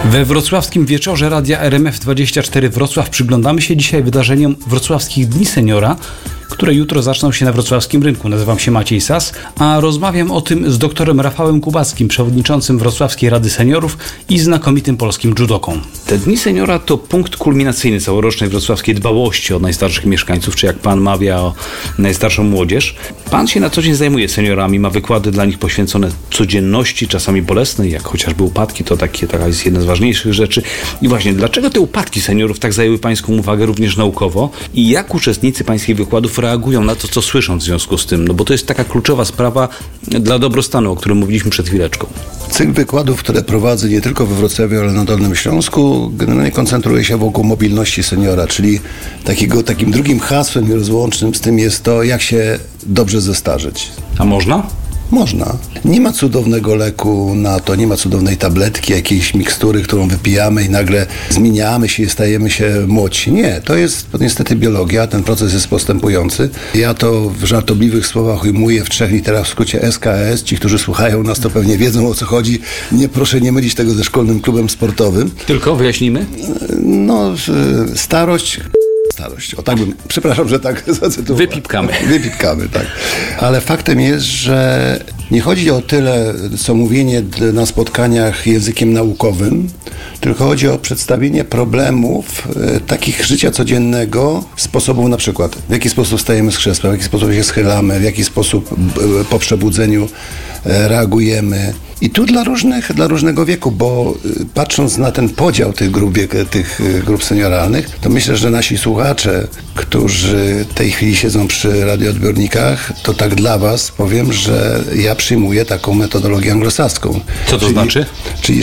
We wrocławskim wieczorze Radia RMF24 Wrocław przyglądamy się dzisiaj wydarzeniom Wrocławskich Dni Seniora, które jutro zaczną się na wrocławskim rynku. Nazywam się Maciej Sas, a rozmawiam o tym z doktorem Rafałem Kubackim, przewodniczącym Wrocławskiej Rady Seniorów i znakomitym polskim judoką. Te Dni Seniora to punkt kulminacyjny całorocznej wrocławskiej dbałości o najstarszych mieszkańców, czy jak pan mawia, o najstarszą młodzież. Pan się na co dzień zajmuje seniorami, ma wykłady dla nich poświęcone codzienności, czasami bolesnej, jak chociażby upadki, to taka jest jedna z ważniejszych rzeczy. I właśnie, dlaczego te upadki seniorów tak zajęły pańską uwagę również naukowo i jak uczestnicy pańskich wykładów reagują na to, co słyszą w związku z tym? No bo to jest taka kluczowa sprawa dla dobrostanu, o którym mówiliśmy przed chwileczką. Cykl wykładów, które prowadzę nie tylko we Wrocławiu, ale na Dolnym Śląsku, generalnie koncentruje się wokół mobilności seniora, czyli takim drugim hasłem rozłącznym z tym jest to, jak się dobrze zestarzeć. A można? Można. Nie ma cudownego leku na to, nie ma cudownej tabletki, jakiejś mikstury, którą wypijamy i nagle zmieniamy się i stajemy się młodsi. Nie, to jest niestety biologia, ten proces jest postępujący. Ja to w żartobliwych słowach ujmuję w 3 literach w skrócie SKS. Ci, którzy słuchają nas, to pewnie wiedzą, o co chodzi. Proszę nie mylić tego ze szkolnym klubem sportowym. Tylko wyjaśnimy? No, starość. O tak bym, przepraszam, że tak zacytuję. Wypipkamy, tak. Ale faktem jest, że nie chodzi o tyle, co mówienie na spotkaniach językiem naukowym, tylko chodzi o przedstawienie problemów takich życia codziennego, sposobów na przykład, w jaki sposób wstajemy z krzesła, w jaki sposób się schylamy, w jaki sposób po przebudzeniu reagujemy. I tu dla różnego wieku, bo patrząc na ten podział tych grup senioralnych, to myślę, że nasi słuchacze, którzy w tej chwili siedzą przy radioodbiornikach, to tak dla was powiem, że ja przyjmuję taką metodologię anglosaską. Co to znaczy? Czyli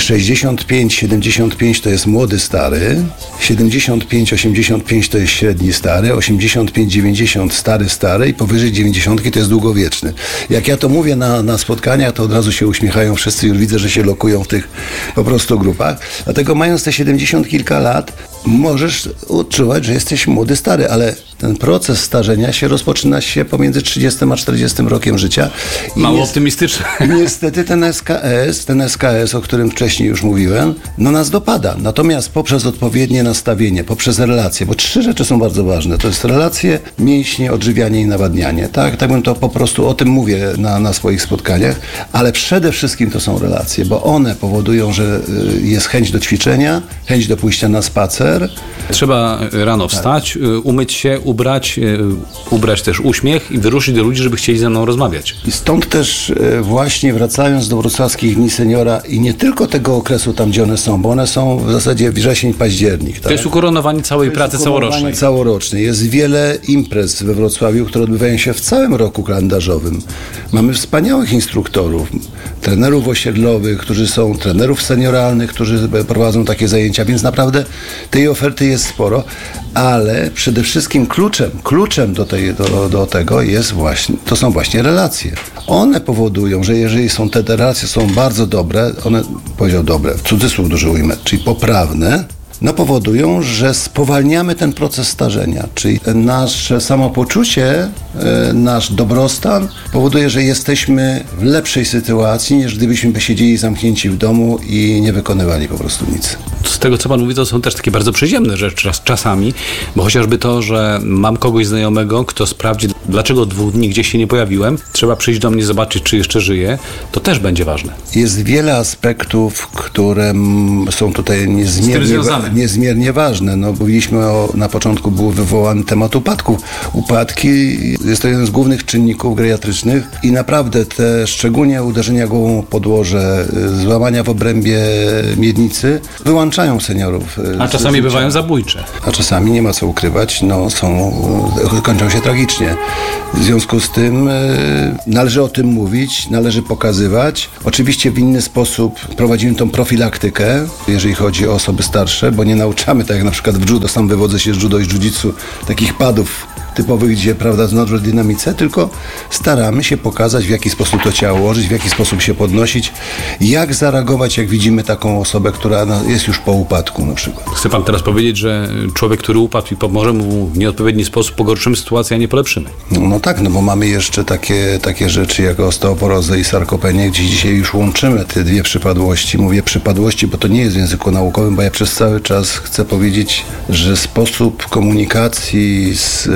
65-75 to jest młody stary, 75-85 to jest średni stary, 85-90 stary i powyżej 90 to jest długowieczny. Jak ja to mówię na spotkaniach, to od razu się uśmiechają wszyscy, już widzę, że się lokują w tych po prostu grupach. Dlatego mając te 70 kilka lat, możesz odczuwać, że jesteś młody, stary, ale ten proces starzenia się rozpoczyna się pomiędzy 30 a 40 rokiem życia. Mało optymistyczne. Niestety ten SKS, o którym wcześniej już mówiłem, nas dopada. Natomiast poprzez odpowiednie nastawienie, poprzez relacje, bo 3 rzeczy są bardzo ważne. To jest relacje, mięśnie, odżywianie i nawadnianie. Tak bym to po prostu o tym mówię na swoich spotkaniach, ale przede wszystkim to są relacje, bo one powodują, że jest chęć do ćwiczenia, chęć do pójścia na spacer. Trzeba rano wstać, umyć się, ubrać też uśmiech i wyruszyć do ludzi, żeby chcieli ze mną rozmawiać. I stąd też właśnie wracając do Wrocławskich Dni Seniora i nie tylko tego okresu tam, gdzie one są, bo one są w zasadzie wrzesień, październik. Tak? To jest ukoronowanie całej pracy całorocznej. Jest wiele imprez we Wrocławiu, które odbywają się w całym roku kalendarzowym. Mamy wspaniałych instruktorów, trenerów osiedlowych, którzy są trenerów senioralnych, którzy prowadzą takie zajęcia, więc naprawdę tej oferty jest sporo, ale przede wszystkim kluczem do tego to są właśnie relacje. One powodują, że jeżeli te relacje są bardzo dobre, dobre, w cudzysłów duży ujmę, czyli poprawne, powodują, że spowalniamy ten proces starzenia, czyli nasze samopoczucie, nasz dobrostan powoduje, że jesteśmy w lepszej sytuacji, niż gdybyśmy siedzieli zamknięci w domu i nie wykonywali po prostu nic. Z tego, co pan mówi, to są też takie bardzo przyziemne rzeczy czasami, bo chociażby to, że mam kogoś znajomego, kto sprawdzi, dlaczego 2 dni gdzieś się nie pojawiłem, trzeba przyjść do mnie, zobaczyć, czy jeszcze żyję, to też będzie ważne. Jest wiele aspektów, które są tutaj niezmiernie ważne. Mówiliśmy na początku był wywołany temat upadków. Upadki jest to jeden z głównych czynników geriatrycznych i naprawdę te szczególnie uderzenia głową w podłoże, złamania w obrębie miednicy wyłączają seniorów. A czasami bywają zabójcze. A czasami, nie ma co ukrywać, kończą się tragicznie. W związku z tym należy o tym mówić, należy pokazywać. Oczywiście w inny sposób prowadzimy tą profilaktykę, jeżeli chodzi o osoby starsze, bo nie nauczamy, tak jak na przykład w judo, sam wywodzę się z judo i jiu-jitsu, takich padów typowych, gdzie, prawda, w dynamice, tylko staramy się pokazać, w jaki sposób to ciało ułożyć, w jaki sposób się podnosić, jak zareagować, jak widzimy taką osobę, która jest już po upadku na przykład. Chce pan teraz powiedzieć, że człowiek, który upadł i pomoże mu w nieodpowiedni sposób, pogorszymy sytuację, a nie polepszymy? No tak, no bo mamy jeszcze takie rzeczy jak osteoporozę i sarkopenię, gdzie dzisiaj już łączymy te dwie przypadłości. Mówię przypadłości, bo to nie jest w języku naukowym, bo ja przez cały czas chcę powiedzieć, że sposób komunikacji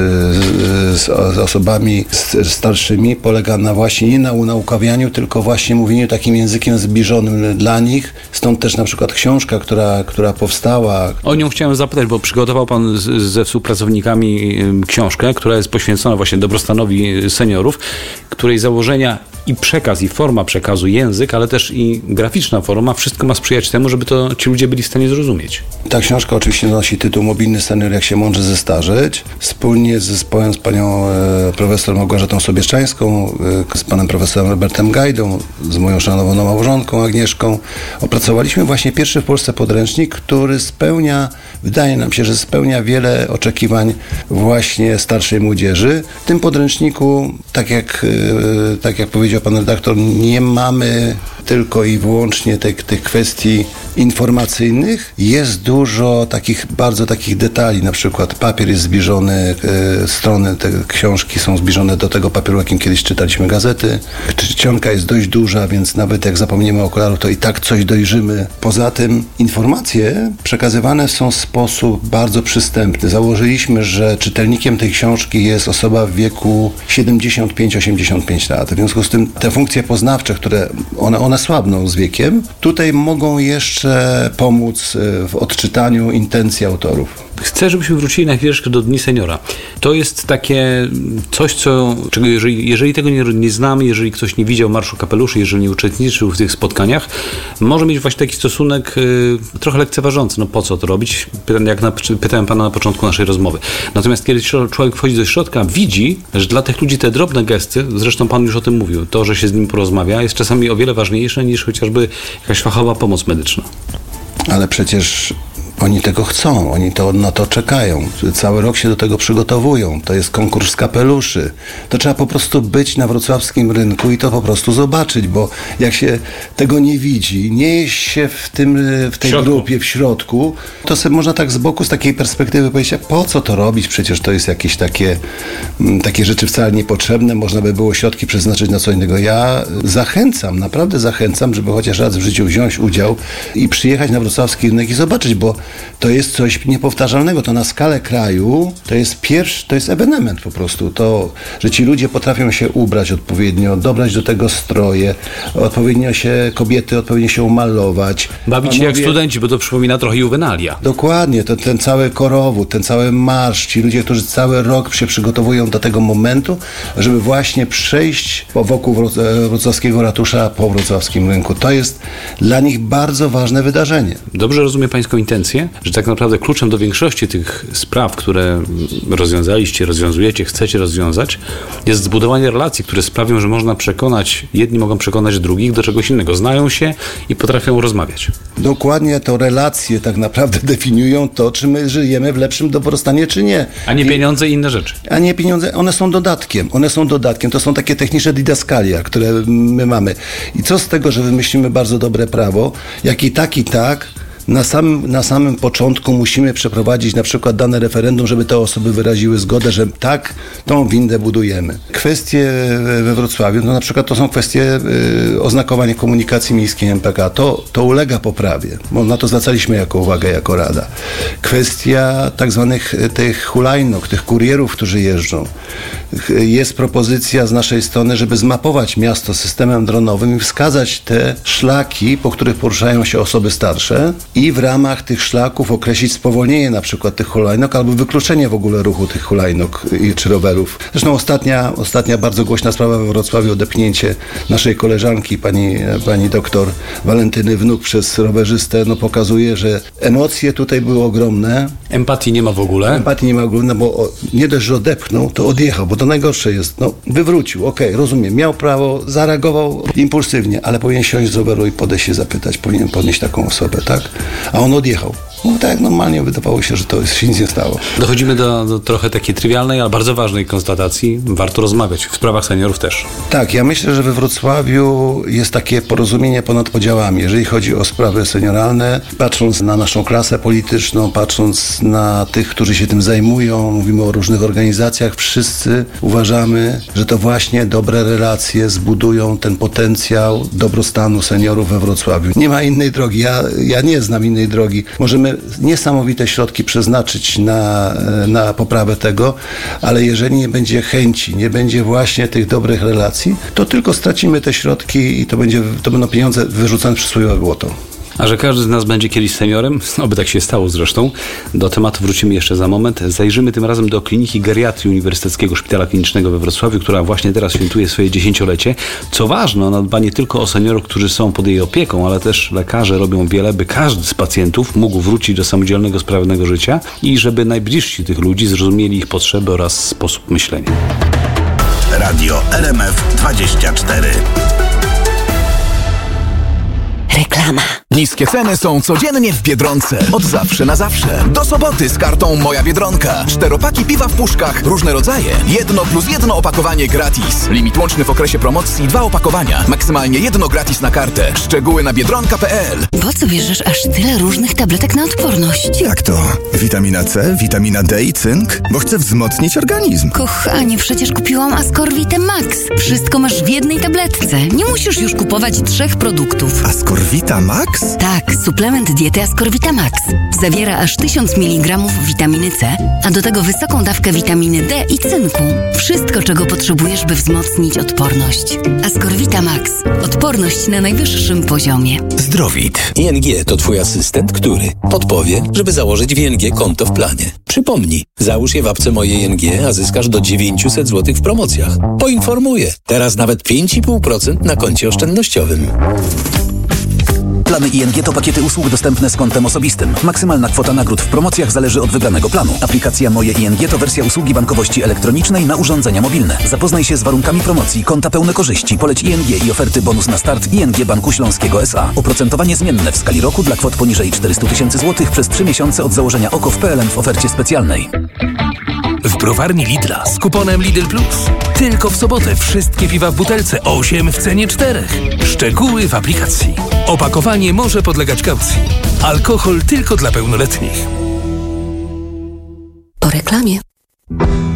z osobami starszymi polega właśnie nie na unaukawianiu, tylko właśnie mówieniu takim językiem zbliżonym dla nich. Stąd też na przykład książka, która powstała. O nią chciałem zapytać, bo przygotował pan ze współpracownikami książkę, która jest poświęcona właśnie dobrostanowi seniorów, której założenia i przekaz, i forma przekazu, język, ale też i graficzna forma, wszystko ma sprzyjać temu, żeby to ci ludzie byli w stanie zrozumieć. Ta książka oczywiście nosi tytuł Mobilny senior, jak się mądrze zestarzeć. Wspólnie z zespołem, z panią profesor Małgorzatą Sobieszczańską, z panem profesorem Robertem Gajdą, z moją szanowną małżonką Agnieszką, opracowaliśmy właśnie pierwszy w Polsce podręcznik, który wydaje nam się, że spełnia wiele oczekiwań właśnie starszej młodzieży. W tym podręczniku, tak jak powiedział pan redaktor, nie mamy tylko i wyłącznie tych kwestii informacyjnych. Jest dużo bardzo takich detali, na przykład papier jest zbliżony, strony te książki są zbliżone do tego papieru, jakim kiedyś czytaliśmy gazety. Czcionka jest dość duża, więc nawet jak zapomniemy okularów, to i tak coś dojrzymy. Poza tym informacje przekazywane są w sposób bardzo przystępny. Założyliśmy, że czytelnikiem tej książki jest osoba w wieku 75-85 lat. W związku z tym te funkcje poznawcze, które one słabną z wiekiem, tutaj mogą jeszcze pomóc w odczytaniu intencji autorów. Chcę, żebyśmy wrócili na chwileczkę do Dni Seniora. To jest takie coś, czego jeżeli tego nie znamy, jeżeli ktoś nie widział Marszu Kapeluszy, jeżeli nie uczestniczył w tych spotkaniach, może mieć właśnie taki stosunek trochę lekceważący. No po co to robić? Pytałem pana na początku naszej rozmowy. Natomiast kiedy człowiek wchodzi do środka, widzi, że dla tych ludzi te drobne gesty, zresztą pan już o tym mówił, to, że się z nim porozmawia, jest czasami o wiele ważniejsze niż chociażby jakaś fachowa pomoc medyczna. Ale przecież oni tego chcą, oni na to czekają. Cały rok się do tego przygotowują. To jest konkurs kapeluszy. To trzeba po prostu być na wrocławskim rynku i to po prostu zobaczyć, bo jak się tego nie widzi, nie jest się w tej grupie w środku, to sobie można tak z boku, z takiej perspektywy powiedzieć, po co to robić? Przecież to jest jakieś takie rzeczy wcale niepotrzebne. Można by było środki przeznaczyć na co innego. Ja naprawdę zachęcam, żeby chociaż raz w życiu wziąć udział i przyjechać na wrocławski rynek i zobaczyć, bo to jest coś niepowtarzalnego. To na skalę kraju to jest ewenement po prostu. To, że ci ludzie potrafią się ubrać odpowiednio, dobrać do tego stroje, kobiety odpowiednio się umalować. Bawić się jak studenci, bo to przypomina trochę Juvenalia. Dokładnie. Ten cały korowód, ten cały marsz, ci ludzie, którzy cały rok się przygotowują do tego momentu, żeby właśnie przejść wokół wrocławskiego ratusza po wrocławskim rynku. To jest dla nich bardzo ważne wydarzenie. Dobrze rozumiem pańską intencję, że tak naprawdę kluczem do większości tych spraw, które rozwiązujecie, chcecie rozwiązać, jest zbudowanie relacji, które sprawią, że jedni mogą przekonać drugich do czegoś innego. Znają się i potrafią rozmawiać. Dokładnie, to relacje tak naprawdę definiują to, czy my żyjemy w lepszym dobrostanie, czy nie. A nie pieniądze i inne rzeczy. A nie pieniądze, one są dodatkiem. To są takie techniczne didaskalia, które my mamy. I co z tego, że wymyślimy bardzo dobre prawo, jak i tak, na samym początku musimy przeprowadzić na przykład dane referendum, żeby te osoby wyraziły zgodę, że tak, tą windę budujemy. Kwestie we Wrocławiu, no na przykład to są kwestie oznakowania komunikacji miejskiej MPK. To ulega poprawie, bo na to zwracaliśmy uwagę jako Rada. Kwestia tak zwanych tych hulajnóg, tych kurierów, którzy jeżdżą. Jest propozycja z naszej strony, żeby zmapować miasto systemem dronowym i wskazać te szlaki, po których poruszają się osoby starsze i w ramach tych szlaków określić spowolnienie na przykład tych hulajnóg albo wykluczenie w ogóle ruchu tych hulajnóg czy rowerów. Zresztą ostatnia bardzo głośna sprawa we Wrocławiu, odepchnięcie naszej koleżanki, pani doktor Walentyny Wnuk przez rowerzystę, pokazuje, że emocje tutaj były ogromne. Empatii nie ma w ogóle, bo nie dość, że odepchnął, to odjechał, bo to najgorsze jest, wywrócił, rozumiem, miał prawo, zareagował impulsywnie, ale powinien siąść z roweru i podejść się zapytać, powinien podnieść taką osobę, tak? A on odjechał. No tak, normalnie wydawało się, że to się nic nie stało. Dochodzimy do trochę takiej trywialnej, ale bardzo ważnej konstatacji. Warto rozmawiać w sprawach seniorów też. Tak, ja myślę, że we Wrocławiu jest takie porozumienie ponad podziałami, jeżeli chodzi o sprawy senioralne. Patrząc na naszą klasę polityczną, patrząc na tych, którzy się tym zajmują, mówimy o różnych organizacjach, wszyscy uważamy, że to właśnie dobre relacje zbudują ten potencjał dobrostanu seniorów we Wrocławiu. Nie ma innej drogi, ja nie znam innej drogi. Możemy niesamowite środki przeznaczyć na poprawę tego, ale jeżeli nie będzie chęci, nie będzie właśnie tych dobrych relacji, to tylko stracimy te środki i to będą pieniądze wyrzucane przez swoje błoto. A że każdy z nas będzie kiedyś seniorem, oby tak się stało zresztą, do tematu wrócimy jeszcze za moment. Zajrzymy tym razem do Kliniki Geriatrii Uniwersyteckiego Szpitala Klinicznego we Wrocławiu, która właśnie teraz świętuje swoje 10-lecie. Co ważne, ona dba nie tylko o seniorów, którzy są pod jej opieką, ale też lekarze robią wiele, by każdy z pacjentów mógł wrócić do samodzielnego, sprawnego życia i żeby najbliżsi tych ludzi zrozumieli ich potrzeby oraz sposób myślenia. Radio RMF24. Reklama. Niskie ceny są codziennie w Biedronce. Od zawsze na zawsze. Do soboty z kartą Moja Biedronka. 4-paki piwa w puszkach, różne rodzaje. 1+1 opakowanie gratis. Limit łączny w okresie promocji 2 opakowania. Maksymalnie 1 gratis na kartę. Szczegóły na biedronka.pl. Po co bierzesz aż tyle różnych tabletek na odporność? Jak to? Witamina C, witamina D i cynk? Bo chcę wzmocnić organizm. Kochanie, przecież kupiłam Ascorvitę Max. Wszystko masz w jednej tabletce. Nie musisz już kupować 3 produktów. Ascorvita Max? Tak, suplement diety Ascorvita Max. Zawiera aż 1000 mg witaminy C, a do tego wysoką dawkę witaminy D i cynku. Wszystko, czego potrzebujesz, by wzmocnić odporność. Ascorvita Max. Odporność na najwyższym poziomie. Zdrowit. ING to twój asystent, który podpowie, żeby założyć w ING konto w planie. Przypomnij, załóż je w apce Moje ING, a zyskasz do 900 zł w promocjach. Poinformuję, teraz nawet 5,5% na koncie oszczędnościowym. Plany ING to pakiety usług dostępne z kontem osobistym. Maksymalna kwota nagród w promocjach zależy od wybranego planu. Aplikacja Moje ING to wersja usługi bankowości elektronicznej na urządzenia mobilne. Zapoznaj się z warunkami promocji, konta pełne korzyści, poleć ING i oferty bonus na start ING Banku Śląskiego S.A. Oprocentowanie zmienne w skali roku dla kwot poniżej 400 000 złotych przez 3 miesiące od założenia OKO w PLN w ofercie specjalnej. W browarni Lidla z kuponem Lidl Plus. Tylko w sobotę wszystkie piwa w butelce 8 w cenie 4. Szczegóły w aplikacji. Opakowanie może podlegać kaucji. Alkohol tylko dla pełnoletnich. Po reklamie.